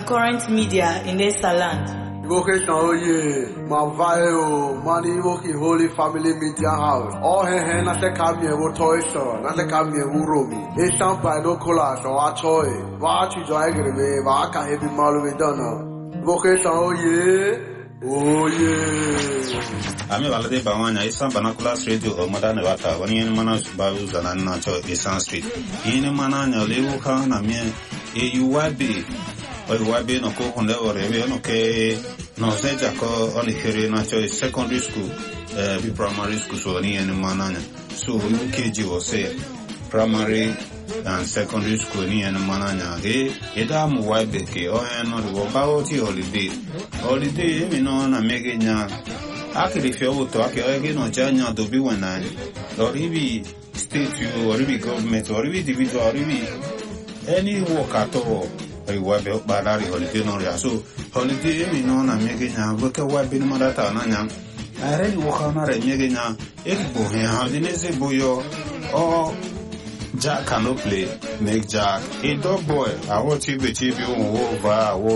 current media in Esaland. Vocation, oh yeah, my vile money working Holy Family Media House. All her na se kami wo toy store, na se kami wo romi. E champa no cola so a toy. Va chi joy grebe, va ka hebi malu me dona. Vocation, oh yeah. Oh yeah. Ami walade bawanya Isan Banakulas Radio o Modern Wata. Wani yeni mana baru zanana cho Isan Street. Yeni mana nyalewu ka na mie UYB. UYB no ko honde orebe no ke no seja ko oni kere na cho secondary school bi primary school so ni yeni mana nya. So UKG was say primary and secondary school ni yeni mana nya. Eda mu UYB ke o no wo bawo ti holiday. Holiday mi no na mege nya. Akili fio to akili no janya do bi wana. Oribi state you oribi government oribi individual oribi any work at all. I will be balari holiday no ria. So holiday mi no na mege nya go ke wa bi no data na nya. Are ni wo na re mege nya e bo he ha dineze boyo o Jack cannot play, make Jack. A dog boy, I want you to be over,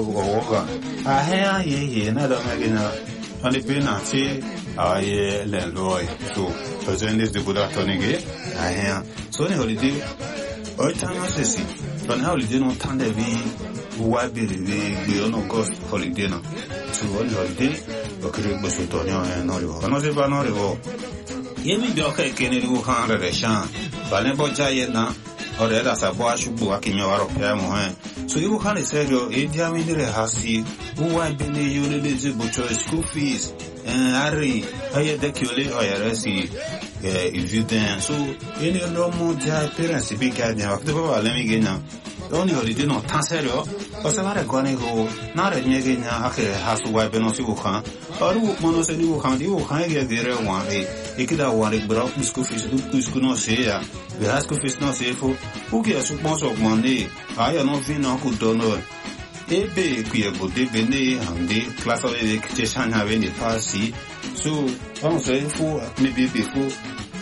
I hear ye, another magina. On the penalty, I hear Leroy. So, present is the good attorney. I hear. So, any holiday, or time I see. But now, you don't turn the V, why be the no cost holiday now. So, on holiday, okay, but so Tonio and Norivo. Another Banorivo. Yemi be okay, Kenny Wuhan Reshan. Balebo Jayena, or the other Saboashu Buakimawaro Piamo. So you can say your India Mindre Hasi, who I been the unity butcher school fees, and Harry, I decule or Resi, if you then. So, any no more parents, big guardian of the Baba Lemigina. Only holiday no Tanserio, or some other Gonigo, not a Megina has to wipe and also Wuhan, or Monos and Wuhan, you can get the real one. He could have wanted broke school fees to school no say, the high school fees no say for who gets most of Monday. I am not feeling who don't know. Ebe Kuyago de Bene and the class of education have any party. So, I'm saying for maybe before.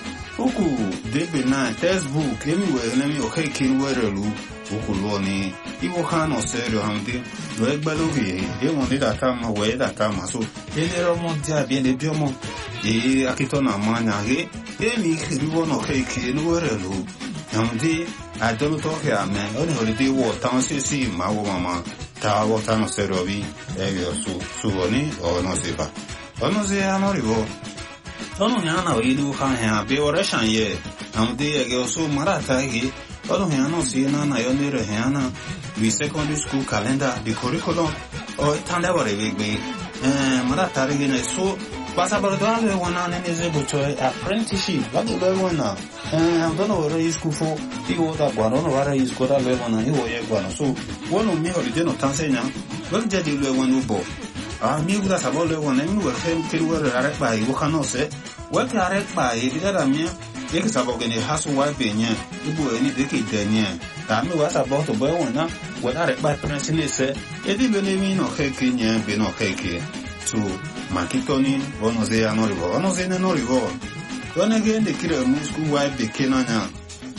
Uku Debena textbook anywhere, let me okay, King Werelu, Ukuloni, Iwohan or Serio Hamdi, Red Baluvi, they wanted that time away that time. So, they are more Jabi and the Biomo, the Akitona Mana, Amy, you want to cake in Werelu. Hamdi, I don't talk here, man, only holiday war, town see, my woman, Tower Town of Serovi, Area Suoni, or Nosiba. Onozia Norivo. Ono yana idu kanya be oreshan ye amde ege so marata gi ono yana sina na yonere yana we secondary school calendar the curriculum o tanda wore be marata ri ne so pasa bardo le wana ne ze bucho apprenticeship ba do le wana amdono ore school for iwo da gwano no wara is goda le wana iwo ye gwano so wono mi holiday no tansenya lo je di le wana bo mi guda sabole wana mi wo ke wore are ba iwo kanose what are it by the other man? They can about any hassle wife in here. You go any decade then, yeah. Tell me what's about the boy or not. What are it by Prince say? It didn't mean no cake in here, be no cake. So, Makitoni, Bonose and Orivo, Onos and Orivo. When again the kid of school wife became on her.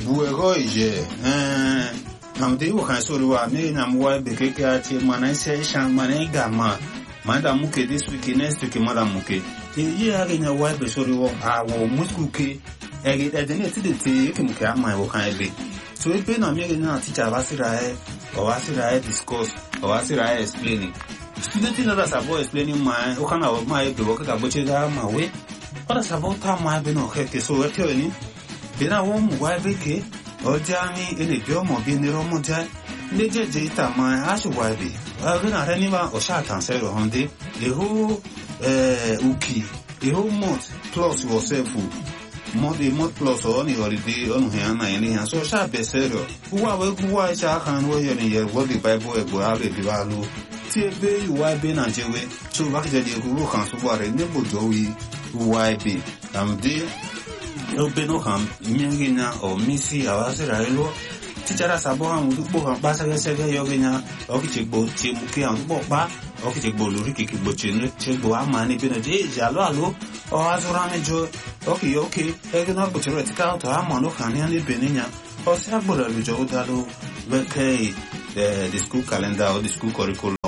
Buegoy, now they will have sort of me and I'm wife the cake at him when I say Shamane Gamma. Madame Muke this week, next week, Madame Muke. Ye again a wife be sorry wo awo muskuke ege edene ti de ti ke muke ama wo kan ebe so ebe na me na teacher wasira discuss or wasira explain student na that about explaining my o kana o my ebe wo ka boche ga ma we what is about time my be no ke so we tell ni be na wo mu wa ebe ke o jami ene bi o mo bi ni ro mo ja le je ita ma a so wa ebe a be na re ni ba o sha kan se ro honde the whole uki the whole month plus yourself month plus on your holiday on here and so sharp serio who sha can we here what the Bible go have the value tebe you why be na jewe so back the who can so far nebo jowi why be de no be no ham mingina or misi awasira elo tichara sabo han dupo kan basa gese yo genya o ki chegbo ti mu ki an dupo pa o ki chegbo lori ki gbo chenu chegbo amani be no je alo o azura mejo o ki e gna bo chero tika to amano kan ni be ninya o se agboro lo jo dalo be the school calendar or the school curriculum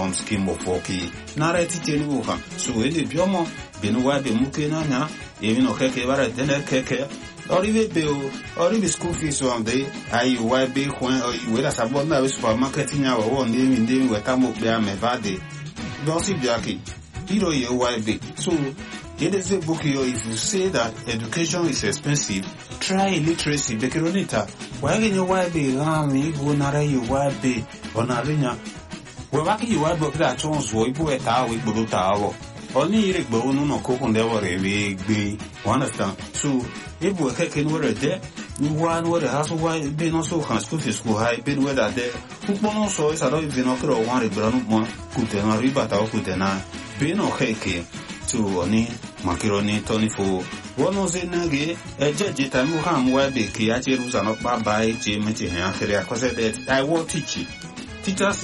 some scheme of worky. Nara teacher Wuhan. So in the Biomo, Benua be Mukena, even okay, then keke. Or even bill, or even school fees one day, I white be when or you will as a bonnet supermarket in our own name in them with Tamu Beame Vade. Bossy Jackie, Hero your white be. So, it is a book here. If you say that education is expensive, try literacy. Bekeronita, why can you white be? Rami, go nara you white be on arena. Well, lucky you white book that Jones will go at our with Blue Tower. Only Eric Bono no cook on their big be. Understand? So, if we're taking where there, you want where the house white be no so can school high been where that there. Who also is a lot of binocular or one brown one, put an arriba out with an eye. Be no cake. To oni makironi Tony for one was in a gay, a judge at Muham where the Kiachi are not by Jimmy and cause that I will teach you. Teachers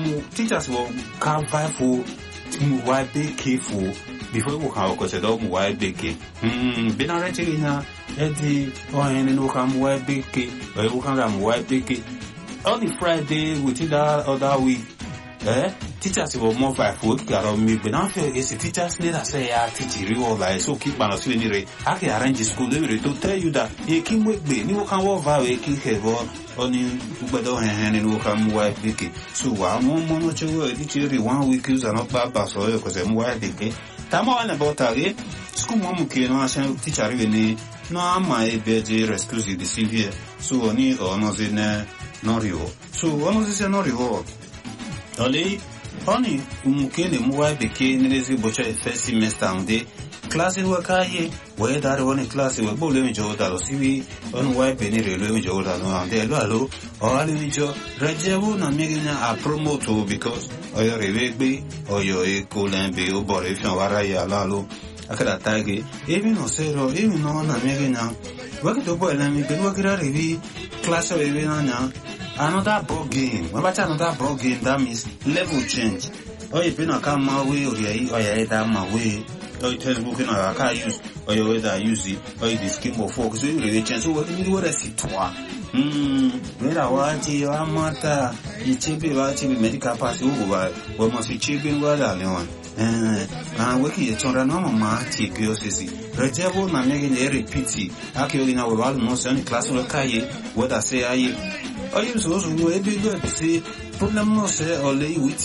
will come by for white big for before we have cause a dog white big. Been already in a Eddie or any no come white big or you come white big. Only Friday with that other week. Teachers will more by food, got me, but now is the teachers need to say, I teach you all like so keep on a swimming. I can arrange school to tell you that you can wait, you can walk away, kick a ball on you, but don't hand and walk on white Vicky. So I'm one teacher 1 week use and not bad bass oil because I'm white Vicky. Taman about a school mom can teacher even no, my BG exclusive the Sylvia, so only or no in Norio. So one of the Norio. Only, honey, Mukene Mua became lazy butcher first semester on day. Classes were carried, where that one class were bullying Jordan or CV, on white penny railway Jordan on the Lalo, or Alijo, Rajabu, and making a promoter because or your Rebbe or your equal and be over if you are a Lalo. I could attack it, even on zero, even on a making now. Work the boy, and we can work it out class of even another broad game. What about another broad game? That means level change. Or if you not come my way, or you down my way, or you tell booking or I can't use, or you whether use it, or you scheme of focus, you really change. So what do you do? What I see to where I want you, I'm not medical pass over. What must be chipping well, Leon? And working at Toranoma, TPOCC. Rejabo, na making a repeat. Aki in our almost any class of Kaye, what I say, I use also a big web say, problem no say or lay with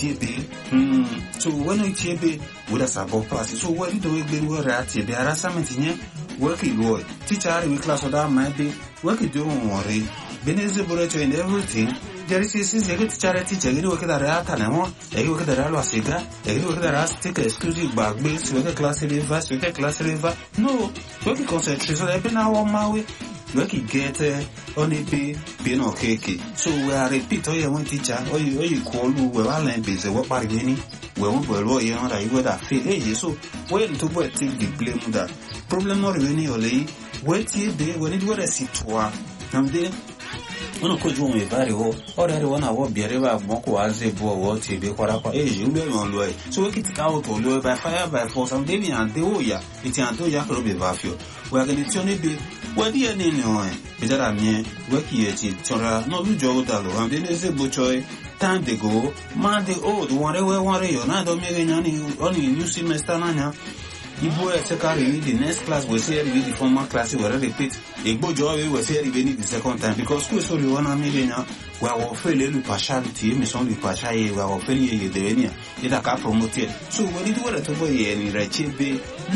TB. So when we TB with a sabo pass, so what do we do at TB? There are some in working boy, teacher with class of that might be working, don't worry. Benezaburator in everything. There is a good charity, you look at the Ratanamo, you look at the Ralwasiga, you look at the Rastic exclusive bag base, with a class river, with a class river. No, working concentration, so I've been now on my way. Working get only be no cake. So we are repeat or you want teacher, or you call who will learn busy, what are you? Well, you know that you would have feel so when to take the blame that problem or any or lay, wait till day when it was a situation. And then uno kuju mu ibari ho ora wana wo biereba moko azebo wo tibe kwara kwa you be on loy so we kitika out to loy by fire by force and they and the oya it anto ya ko be bafio we are going to be wadi ene ne ho e jara mie we ki eti tora no lu jo da lo and then eze bochoy time they go man the old one yo na do me nyani only new semester nanya Ibo secondary the next class we say the former class we repeat Igbo job we say the second time because we so we wanna millionaire we are failing partiality me son the partiality we are failing the devenia it aka promoted so when it were to boy any rechebe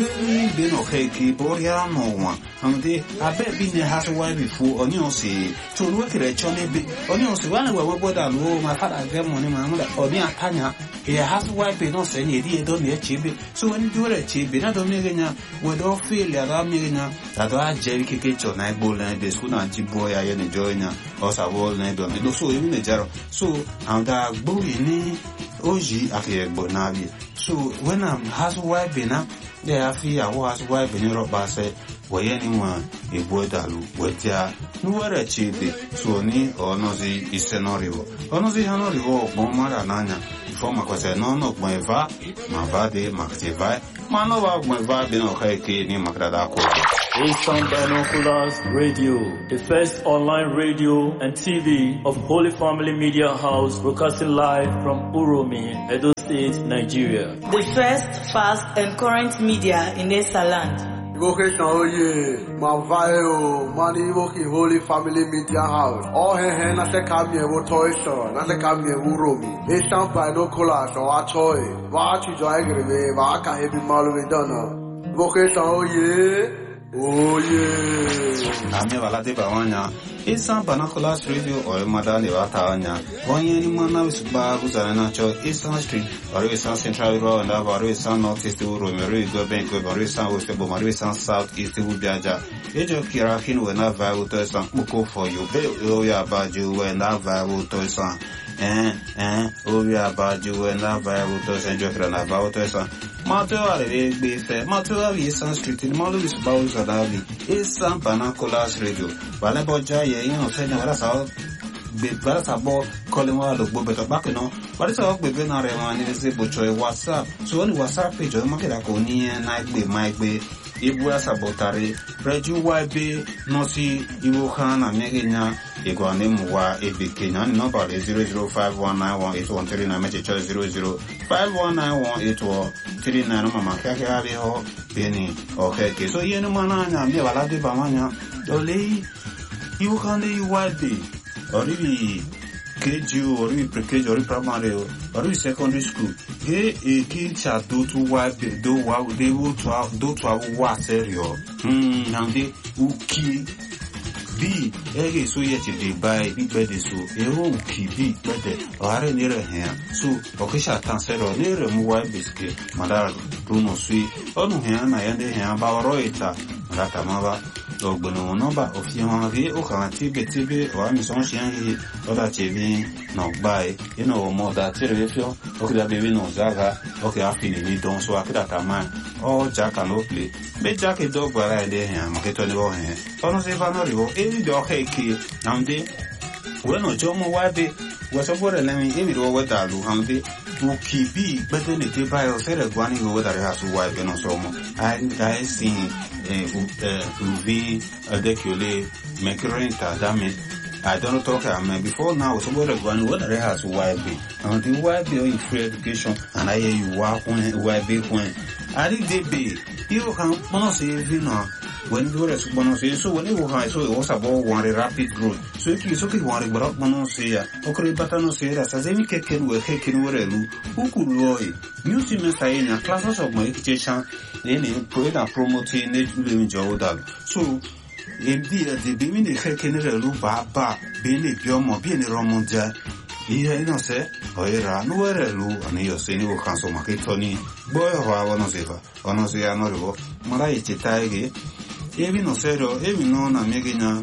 be no cake boria no one and they abeg be has wife before onion say to work rechone be onion say when we border no my father get money my mother oni atanya he has wife no say e don rechebe so when you rechebe na do megenya we do feel ya megenya that do ajeri keke na Igbo na the school na Jibo ya ye join o sa wol na do me so even the jaro so and that Igbo ni oji ake Igbo na bi so when I'm has wife na they afi ya was wife ni roba say we any one Igbo dalu we tia no were chibi so ni onozi isenoriwo onozi hanoriwo mo mara nanya forma kwase no mo eva ma va de maktiva ma no va mo va be no kai ke ni makrada ko Eastern Binoculars Radio, the first online radio and TV of Holy Family Media House, broadcasting live from Uromi, Edo State, Nigeria. The first, fast and current media in Esaland. Vocation oye, Mavayo, Mani Woki Holy Family Media House. All he na se kamye wo toiso, na se kamye Uromi. Eastern Binoculars or Achoy, Vachu Joygreve, Vaka Heavy Malu Donna. Vocation oye. Oh yeah. Ame balade bawanya. Eastern Binoculars Radio or Madani Watanya. One year mana wisba uzana cho Eastern Street or Eastern Central Road and Avaru Eastern Northeast Romero go bank go Eastern West Bomaru Eastern South East Ubiaja. Ejo Kirakin when I vow to some muko for you. Oya baju when I vow to some. Oya baju when I vow to some Jokran about to some. Matua Befe, Matua Eastern Street in Molus Bowls Adavi, Eastern Binoculars Radio. Valeboja, you know, saying what us out. That's about calling all the Bobetta Bacano, but it's all within our WhatsApp. So on WhatsApp page, Makakoni and Night Bay, Mike Bay, Ibu Sabotare, Reju YB, Nosi, Ibu Khan, and Megina, Iguanim Wa, Ebi Kenyan, number 005191813, message 005191839, Mama Kakaviho, Penny, okay. So you know, Manana, Mivaladi Bamania, Dolly, you can do YB. Or if KG or if pre-KG or primary or if secondary school, a kid shall do to wipe do what they will to have what serio. And they uki B. A so yet they buy big bed so a whole key big bed or near a hand. So, Okisha Tansero near a mobile biscuit, Madar Bruno Sweet, on hand I end the hand about Roita, Ratamava. Ogbono number of Yamavi, Okanti, Betibi, or Misonshi, or that TV, no buy, you know, more that Terefio, Oka baby no Zaga, okay, I feel it, don't so I could at a man, or Jack and Oakley. But Jack a dog where I dare him, get on the wall hand. Almost if I know, every dog key, now they, when no Jomo Wabi was a word, let me give it over that, Luhamdi, who keep better than the buy or said a guani over that has to wipe and so I seen. Uvi adekule mekurenta dame I don't talk before now so what one what I has YB and the YB in free education and I hear you walk when YB when I did they be you can bonus even when you were bonus so when you high so it was about one rapid growth so if you so one but bonus here okay but no say that as any can we can who could loy new semester in classes of my education then promoting living Jordan. So, indeed, the beginning of the Baba, being a Biomo, being a Romonja, he no say, or nowhere Lu, and you say, you can so make Tony, boy or Onoziva, Onozia Norivo, Marai Chitaigi, even no zero, even known a Megina,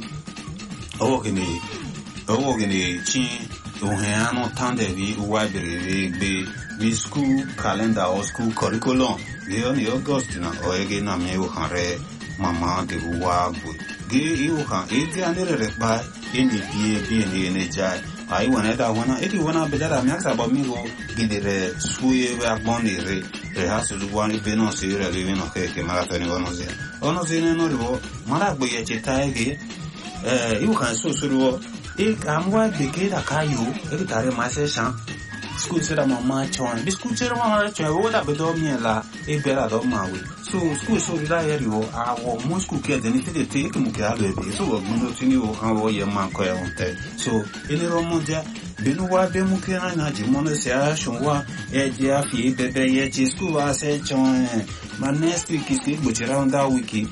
Ogini, Chin, Uheano Tandevi, Wibri, be school calendar or school curriculum. The only Augustina or again a male hare, Mamma de Wabu. Gay you can eat the under by in the energy. I wanted that one, 81 better max about me go get the sway back money rate. There has to do one Benos here living of cake marathon Onosia. Onosia no Maraboya Chitagi. You can so sure. If I'm what the kid a caillou, every time my session. School said I'm on my choice. The school said I'm on what up with Domila, a better dog Maui. So, school so did I hear you. Our most school kids and if they take Mukabe, so we're going to know how your man on tell. So, in the Romoja, Benua Bemukana, Jimonasia, Shonwa, Edia, Bebe, Yeti, school, I said, John, my next week is which around that wiki,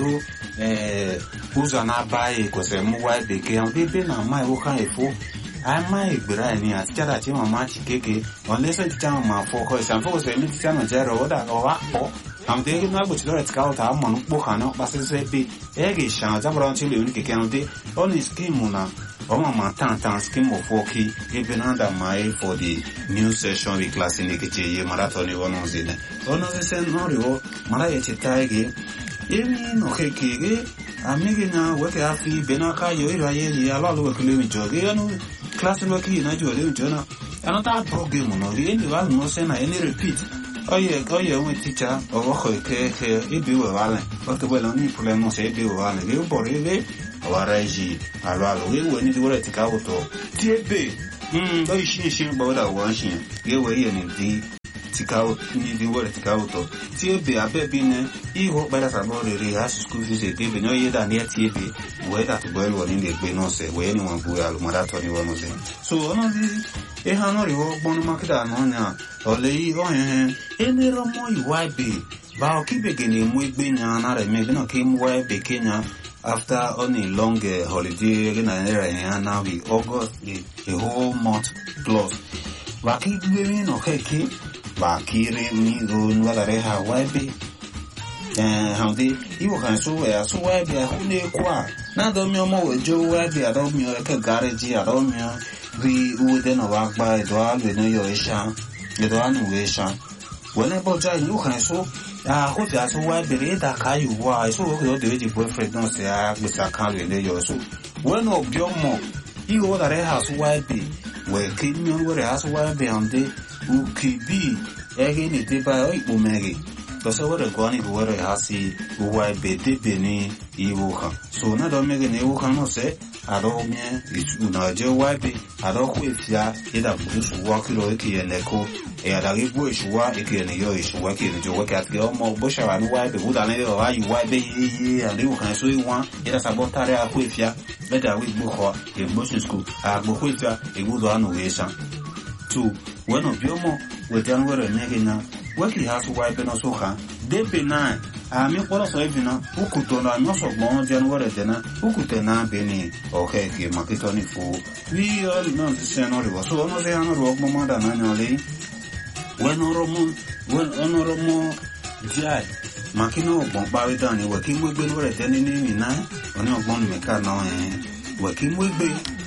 who's an abai, because a mobile became baby, now my work for. I might be right near Scarachi or March Kiki, unless I tell my focus and focus a little zero or I'm taking my which red scout on Bocano, but say be eggy shouts around Chile County, only scheme or my tantan scheme of 4 key, even under my for the new session with class in the marathon on Zine. Honor the same Norio, Maria Chitagi, even okay, I'm making now what I feel Benaka, you a lot of living jogging. Class working in a journal. Another program on the end of no send any repeat. Oye, un teacher, ojo, que ibi wale. Porque bueno, ni problema se ibi wale. Yo por ibi, o reji, alo, we ni dure tika auto. Tiebe. Oyi shin boda wan shin. Ye we ye ni di tika ni di wore tika auto. Tiebe abebi ne, iho bada sabore re has school fees e tiebe no ye da ne tiebe. We that well one in the be no se we anyone go alu marato ni wonu se. So ono di e ha no ri wo gbonu makida no nya. Ole yi o hen eni romo iwabe ba o kibe gene mu egbe nya na re me no ke mu wa be Kenya after on a long holiday na era now we August a whole month plus ba ki gbe mi no keke ba ki re mi go nwa la re ha wa be how de iwo kan so wa be ho ne kwa na do mi omo we jo wa be ado mi o ke garage ado mi we u de no wa gba do alu no yo isha le do anu we isha wona bo ja yu kan so ho ja so wa be da ka yu wa so o de the boyfriend no se a gbe sa kan le yo so when of your mo iwo da re ha so wa be we ke mi o re ha so wa be ande u ki bi ege ni te ba o ipo mege to so we go ani go re ha si wa be de be ni iwo kan so na do mege ni iwo kan no se ado mi isu na je wa be ado ku ifia ida bu so wa kilo e ki ele ko e ada ri bu isu wa e ki ele yo isu wa ki ni jo wa ka ti o mo bo sha wa ni wa be bu da le wa yi wa be yi and iwo kan so i wan ida sabotare a ku ifia be da wi bu ko e bo school a bo ku ifia e bu do anu we sha tu bueno biomo we dan were nyege na weki hasu wa be no so ha de be na mi kworo so evina ukuto na no so gbon jan were de na ukute na be ni okay ki makito ni fu we all no se no ri so no se anu ro gbon da na nyole when oromo jai makino gbon pa we dan ni weki mo gbe were de ni na oni ogbon mi ka na weki mo gbe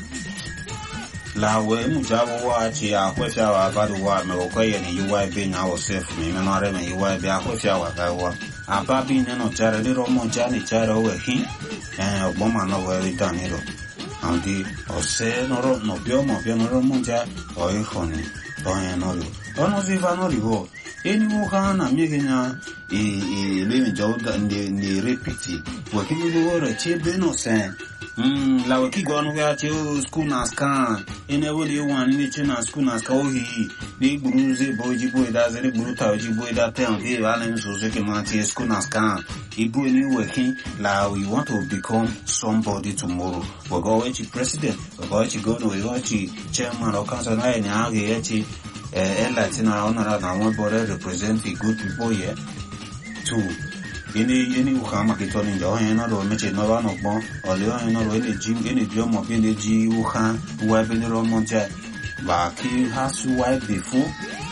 la we mu jawo wa chi akwefia wa badu wa me ko ye ni yuwa be nya wo sef mi me no re me yuwa be akwefia wa ga wa ababi ne no jare le ro mo jani jare we hin ogbo ma no we dan ni ro andi o se no ro no bio mo ro mo ja o e khoni o ye no ro ono si va no ro eni mo kana mi ge nya le mi jawo da ni repeti wo ki mi wo re che be no se la waki gonu ga che school na scan ene wole wan ni che na school na scan o hi ni buruze boji boy da zere buruta oji boy da te on dey alen so se ke ma che school na scan ibu ni working la we want to become somebody tomorrow we go we president we go we go no we go chairman of council na ni age ye chi latina honora na one body represent the good people here to ini ukama kitoni njo yana ro meche no ba no gbon ole yana ro ele jim ene bi omo bi le ji ukan wa bi ni ro mo je ba ki hasu wa before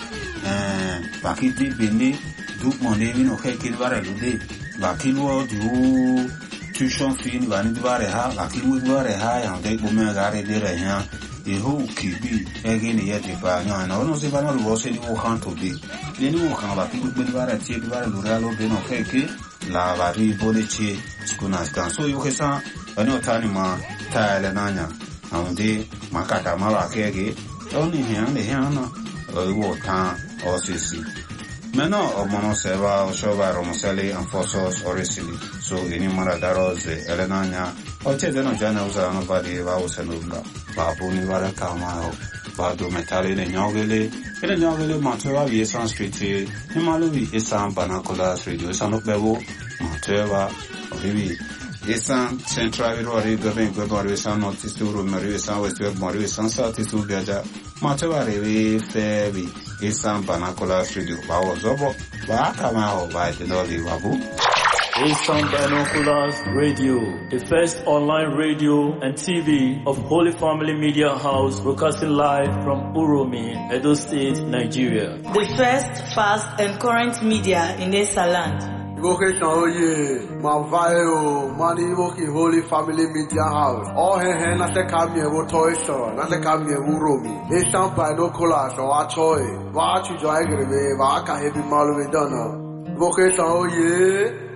ba ki di bi ni du mo le mi no ke ki ba re lu de ba ki lo du tuition fee ni ba ni ba re ha ba ki mu ba re ha ya de ko me ga re de re ya e ho ki bi e ge ni ye de ba nya na no se ba no ro se ni ukan to bi ni ukan ba ki bi ba re ti ba re lu ra lo be no ke ki la vari bolici skuna skan so yo kesa ano tani ma tale nanya ande makata ma ba kege oni hian le hian na wo ta osisi meno omono seba o shoba romoseli anfosos orisili so ini mara daroze elenanya oche de no jana usa no badi va usenunga babu ni vara kama ba do metale ne nyogele ele nyogele matwa vi sanskrit ni maluvi esan banakola radio esan okbewo matwa obibi esan central ro government government esan notice ro mari esan west mari esan south east biaja matwa rewe febi esan banakola radio ba ozobo ba kama o ba de no li babu Eastern Binoculars Radio, the first online radio and TV of Holy Family Media House, broadcasting live from Uromi, Edo State, Nigeria. The first, fast, and current media in Esaland. Vocation oye, Mavayo, Mani Woki Holy Family Media House. All he na se kamye wo toiso, na se kamye Uromi. Eastern Binoculars o achoy, wa chu jo agrebe, wa ka hebi malu we dono. Vocation oye.